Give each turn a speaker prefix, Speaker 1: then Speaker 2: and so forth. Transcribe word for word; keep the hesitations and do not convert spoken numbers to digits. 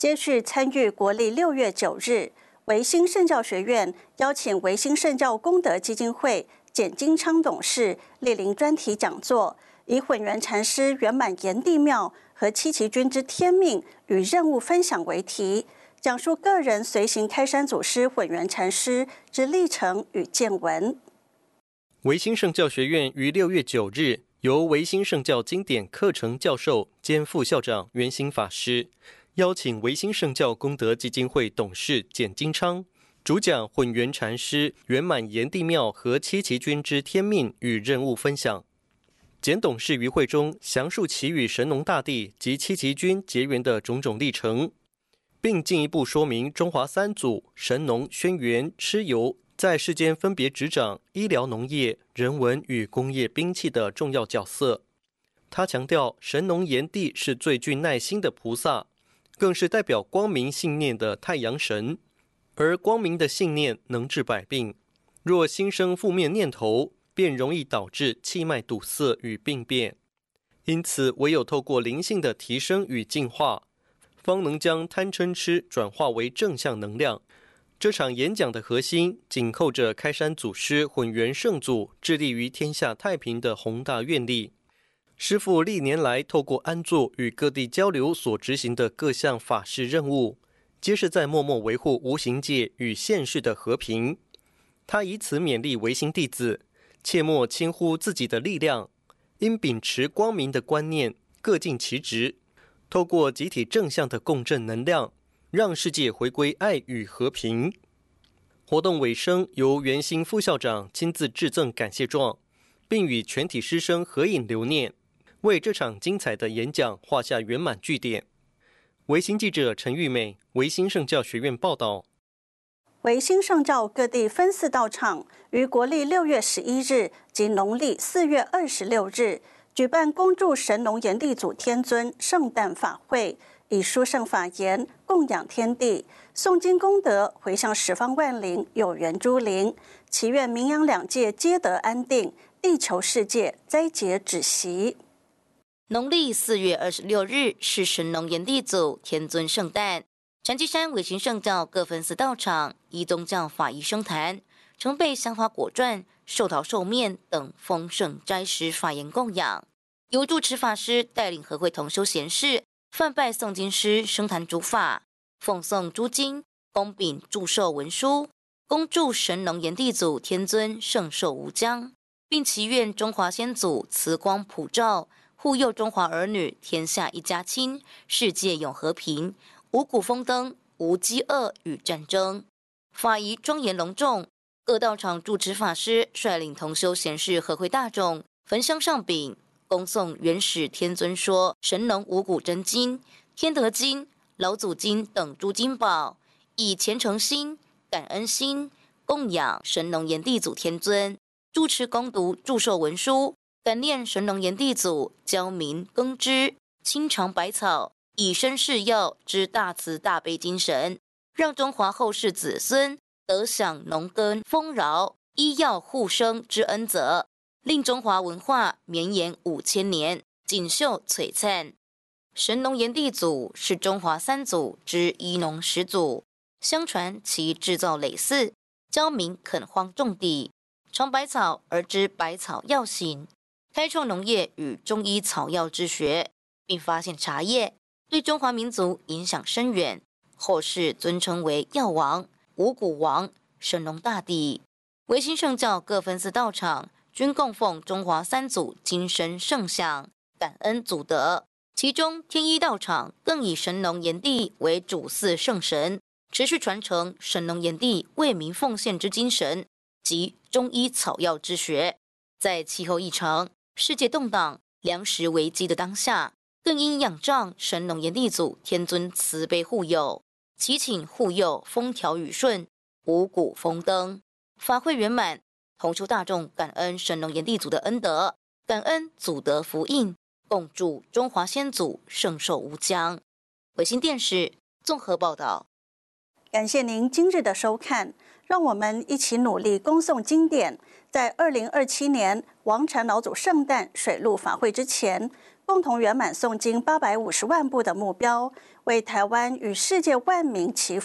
Speaker 1: 接续参与国历六月九日，维新圣教学院邀请维新圣教功德基金会简金昌董事莅临专题讲座，以混元禅师圆满炎帝庙和七旗军之天命与任务分享为题，讲述个人随行开山祖师混元禅师之历程与见闻。
Speaker 2: 维新圣教学院于六月九日，由维新圣教经典课程教授兼副校长圆心法师，邀请维新圣教功德基金会董事简金昌主讲混元禅师圆满炎帝庙和七旗军之天命与任务分享。简董事于会中详述其与神农大帝及七旗军结缘的种种历程，并进一步说明中华三祖神农、轩辕、蚩尤在世间分别执掌医疗、农业、人文与工业兵器的重要角色。他强调，神农炎帝是最具耐心的菩萨，更是代表光明信念的太阳神。而光明的信念能治百病，若心生负面念头，便容易导致气脉堵塞与病变。因此，唯有透过灵性的提升与净化，方能将贪嗔痴转化为正向能量。这场演讲的核心紧扣着开山祖师混元圣祖致力于天下太平的宏大愿力。师父历年来透过安坐与各地交流所执行的各项法事任务，皆是在默默维护无形界与现世的和平。他以此勉励维新弟子，切莫轻忽自己的力量，应秉持光明的观念，各尽其职，透过集体正向的共振能量，让世界回归爱与和平。活动尾声，由圆心副校长亲自致赠感谢状，并与全体师生合影留念，为这场精彩的演讲画下圆满句点。维新记者陈玉美，维新圣教学院报道。
Speaker 1: 维新圣教各地分寺道场于国历六月十一日及农历四月二十六日举办恭祝神农炎帝祖天尊圣诞法会，以殊胜法言供养天地，诵经功德回向十方万灵有缘诸灵，祈愿名扬两界皆得安定，地球世界灾劫止息。
Speaker 3: 农历四月二十六日是神农炎帝祖天尊圣诞，禅机山维新圣教各分寺道场依宗教法仪生坛，常备香花果馔、寿桃寿面等丰盛斋食法言供养，由住持法师带领和会同修贤士泛拜诵经师生坛主法，奉诵诸经，恭禀祝寿文书，恭祝神农炎帝祖天尊圣寿无疆，并祈愿中华先祖慈光普照，护佑中华儿女天下一家亲，世界永和平，五谷丰登，无饥饿与战争。法仪庄严隆重，各道场住持法师率领同修贤士和会大众焚香上禀，恭诵元始天尊说神农五谷真经、天德经、老祖经等诸经宝，以虔诚心、感恩心供养神农炎帝祖天尊，住持恭读祝寿文书，感念神农炎帝祖教民耕织，亲尝百草，以身试药之大慈大悲精神，让中华后世子孙得享农耕丰饶、医药护生之恩泽，令中华文化绵延五千年，锦绣璀璨。神农炎帝祖是中华三祖之医农始祖，相传其制造耒耜，教民垦荒种地，尝百草而知百草药行，开创农业与中医草药之学，并发现茶叶对中华民族影响深远，后世尊称为药王、五谷王、神农大帝。维新圣教各分寺道场均供奉中华三祖金身圣像，感恩祖德。其中天一道场更以神农炎帝为主祀圣神，持续传承神农炎帝为民奉献之精神及中医草药之学。在气候异常、世界动荡、粮食危机的当下，更因仰仗神农炎帝祖天尊慈悲护佑，祈请护佑风调雨顺、五谷丰登，法会圆满。同修大众感恩神农炎帝祖的恩德，感恩祖德福印，共祝中华先祖圣寿无疆。维新电视综合报道。
Speaker 1: 感谢您今日的收看，让我们一起努力恭诵经典，在二零二七年王禅老祖圣诞水陆法会之前， 共同圆满诵经八百五十万部的目标，为台湾与世界万民祈福。